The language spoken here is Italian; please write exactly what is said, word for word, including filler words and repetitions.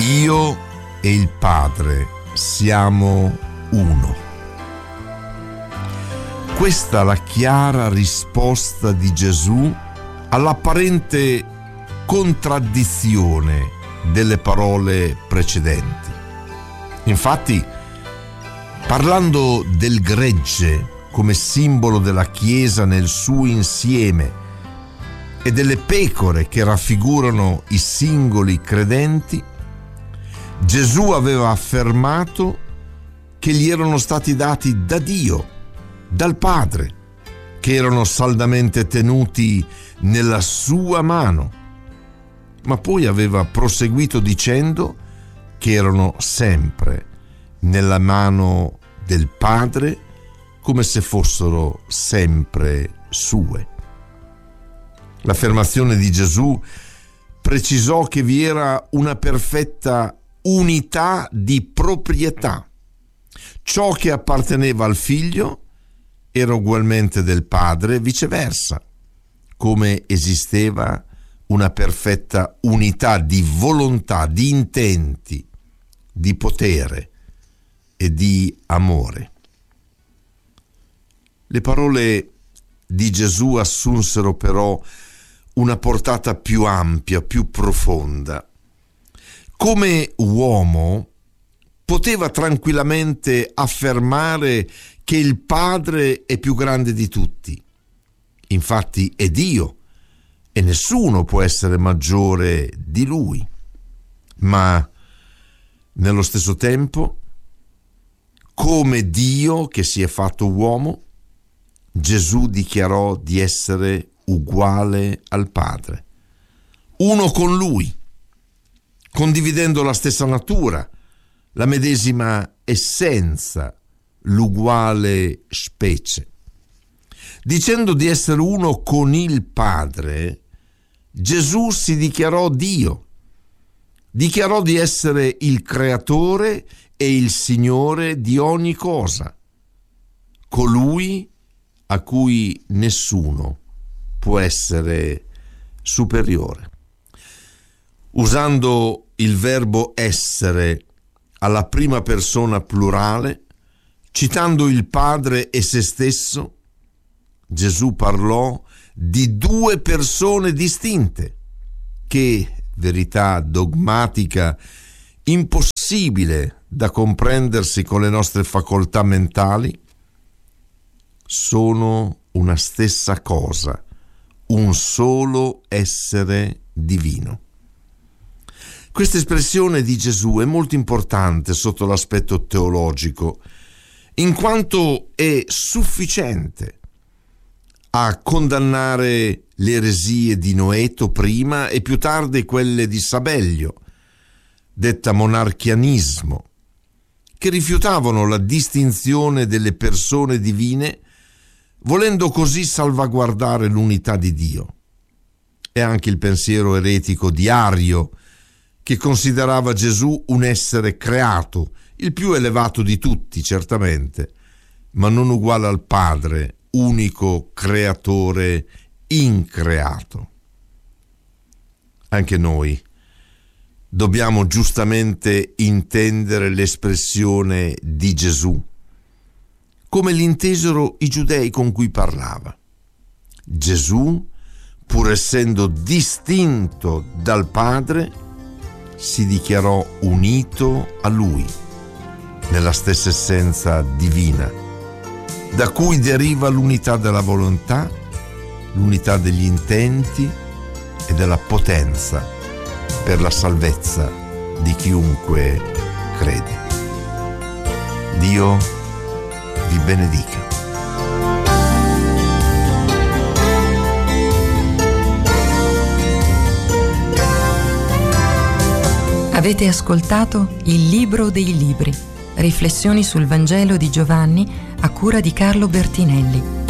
Io e il Padre siamo uno. Questa è la chiara risposta di Gesù all'apparente contraddizione delle parole precedenti. Infatti, parlando del gregge come simbolo della Chiesa nel suo insieme e delle pecore che raffigurano i singoli credenti, Gesù aveva affermato che gli erano stati dati da Dio, dal Padre, che erano saldamente tenuti nella sua mano, ma poi aveva proseguito dicendo che erano sempre nella mano del Padre, come se fossero sempre sue. L'affermazione di Gesù precisò che vi era una perfetta unità di proprietà. Ciò che apparteneva al Figlio era ugualmente del Padre e viceversa, come esisteva una perfetta unità di volontà, di intenti, di potere e di amore. Le parole di Gesù assunsero però una portata più ampia, più profonda. Come uomo poteva tranquillamente affermare che il Padre è più grande di tutti. Infatti è Dio e nessuno può essere maggiore di Lui. Ma nello stesso tempo, come Dio che si è fatto uomo, Gesù dichiarò di essere uguale al Padre, uno con Lui, condividendo la stessa natura, la medesima essenza, l'uguale specie. Dicendo di essere uno con il Padre, Gesù si dichiarò Dio, dichiarò di essere il creatore e il Signore di ogni cosa, colui a cui nessuno può essere superiore. Usando il verbo essere alla prima persona plurale, citando il Padre e se stesso, Gesù parlò di due persone distinte che, verità dogmatica impossibile da comprendersi con le nostre facoltà mentali, sono una stessa cosa, un solo essere divino. Questa espressione di Gesù è molto importante sotto l'aspetto teologico, in quanto è sufficiente a condannare le eresie di Noeto prima e più tardi quelle di Sabellio, detta monarchianismo, che rifiutavano la distinzione delle persone divine, volendo così salvaguardare l'unità di Dio. E anche il pensiero eretico di Ario, che considerava Gesù un essere creato, il più elevato di tutti, certamente, ma non uguale al Padre, unico creatore increato. Anche noi dobbiamo giustamente intendere l'espressione di Gesù come l'intesero i giudei con cui parlava. Gesù, pur essendo distinto dal Padre, si dichiarò unito a Lui, nella stessa essenza divina, da cui deriva l'unità della volontà, l'unità degli intenti e della potenza per la salvezza di chiunque crede. Dio vi benedica. Avete ascoltato Il Libro dei Libri, riflessioni sul Vangelo di Giovanni a cura di Carlo Bertinelli.